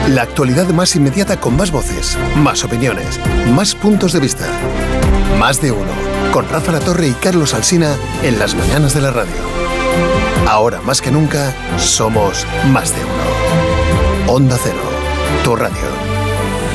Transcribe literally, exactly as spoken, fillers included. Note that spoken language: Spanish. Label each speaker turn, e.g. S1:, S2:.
S1: La actualidad más inmediata con más voces, más opiniones, más puntos de vista. Más de uno. Con Rafa La Torre y Carlos Alsina en las mañanas de la radio. Ahora más que nunca, somos más de uno. Onda Cero, tu radio.